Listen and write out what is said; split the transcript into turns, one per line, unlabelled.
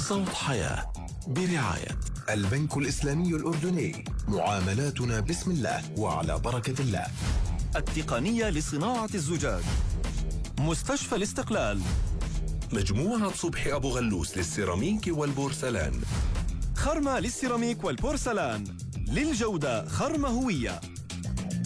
صوت حياة برعاية
البنك الإسلامي الأردني، معاملاتنا بسم الله وعلى بركة الله.
التقنية لصناعة الزجاج، مستشفى الاستقلال،
مجموعة صبحي أبو غلوس للسيراميك والبورسلان،
خرمة للسيراميك والبورسلان، للجودة خرمة هوية.